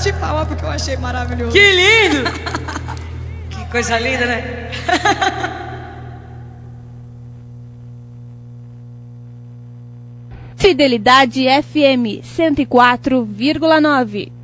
bate palma porque eu achei maravilhoso. Que lindo! Que coisa linda, né? Fidelidade FM 104,9.